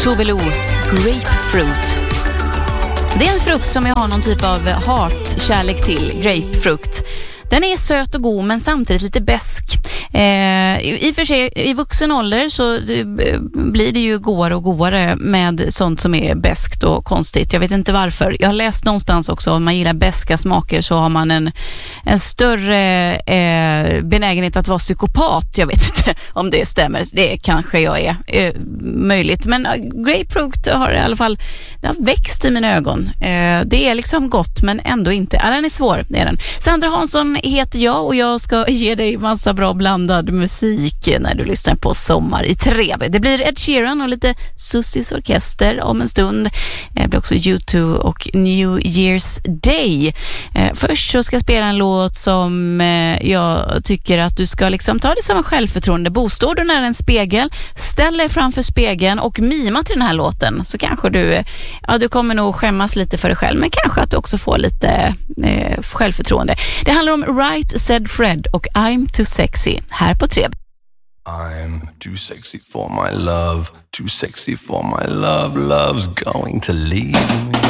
Tove Lo, Grapefruit. Det är en frukt som jag har någon typ av hatkärlek till, grapefrukt. Den är söt och god men samtidigt lite besk. I och för sig, i vuxen ålder så blir det ju godare och godare med sånt som är beskt och konstigt. Jag vet inte varför. Jag har läst någonstans också, om man gillar beska smaker så har man en större benägenhet att vara psykopat. Jag vet inte om det stämmer. Det kanske jag är möjligt. Men grapefruit har i alla fall växt i mina ögon. Det är liksom gott men ändå inte. Den är svår, det är den. Sandra Hansson heter jag och jag ska ge dig massa bra blandad musik när du lyssnar på Sommar i Treve. Det blir Ed Sheeran och lite Sussies orkester om en stund. Det blir också U2 och New Year's Day. Först så ska jag spela en låt som jag tycker att du ska liksom ta det som en självförtroende. Bostår du nära en spegel, ställ dig framför spegeln och mima till den här låten, så kanske du kommer nog skämmas lite för dig själv, men kanske att du också får lite självförtroende. Det handlar om Right Said Fred och I'm Too Sexy här på Treb. I'm too sexy for my love, too sexy for my love, love's going to leave me.